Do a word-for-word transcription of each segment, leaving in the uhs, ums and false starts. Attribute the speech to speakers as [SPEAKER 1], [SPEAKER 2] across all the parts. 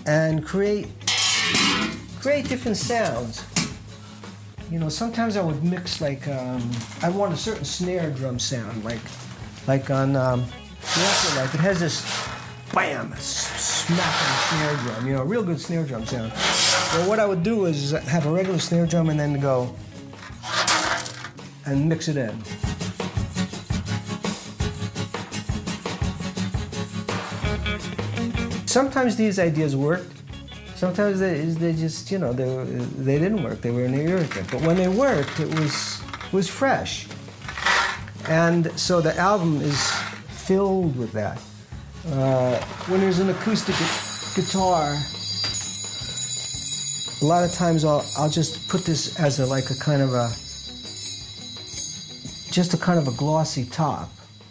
[SPEAKER 1] and create create different sounds. You know, sometimes I would mix like um, I want a certain snare drum sound, like like on um, the Afterlife. It has this bam, smacking snare drum. You know, a real good snare drum sound. Well, what I would do is have a regular snare drum and then go and mix it in. Sometimes these ideas worked. Sometimes they, they just, you know, they, they didn't work. They were an irritant. But when they worked, it was was fresh. And so the album is filled with that. Uh, when there's an acoustic gu- guitar, a lot of times I'll I'll just put this as a like a kind of a just a kind of a glossy top.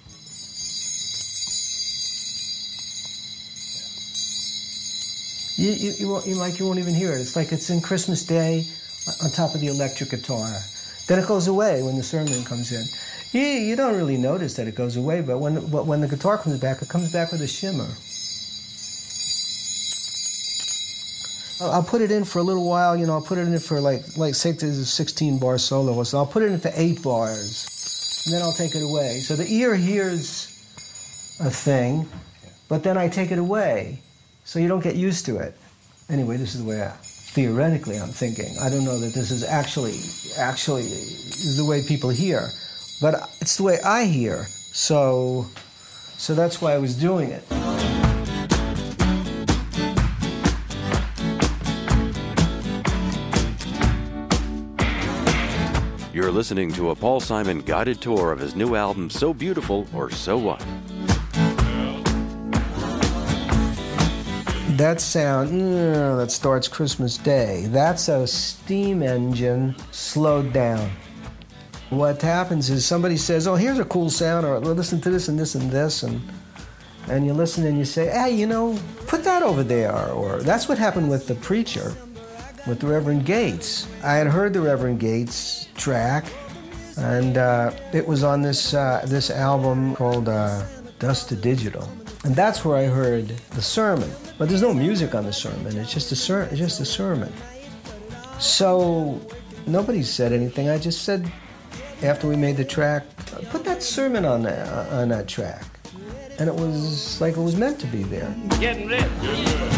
[SPEAKER 1] You, you, you, won't, you like you won't even hear it. It's like it's in Christmas Day on top of the electric guitar. Then it goes away when the sermon comes in. You, you don't really notice that it goes away, but when, but when the guitar comes back, it comes back with a shimmer. I'll, I'll put it in for a little while, you know, I'll put it in for like, like say there's a sixteen bar solo, so I'll put it in for eight bars, and then I'll take it away. So the ear hears a thing, but then I take it away. So you don't get used to it. Anyway, this is the way I, theoretically I'm thinking. I don't know that this is actually, actually is the way people hear, but it's the way I hear. So, so that's why I was doing it.
[SPEAKER 2] You're listening to a Paul Simon guided tour of his new album, So Beautiful or So What?
[SPEAKER 1] That sound mm, that starts Christmas Day, that's a steam engine slowed down. What happens is somebody says, oh, here's a cool sound, or listen to this and this and this, and and you listen and you say, hey, you know, put that over there. Or that's what happened with The Preacher, with the Reverend Gates. I had heard the Reverend Gates track, and uh, it was on this, uh, this album called uh, Dust to Digital. And that's where I heard the sermon. But there's no music on the sermon. It's just a ser- it's just a sermon. So nobody said anything. I just said, after we made the track, put that sermon on that, on that track. And it was like it was meant to be there.
[SPEAKER 3] Getting ready.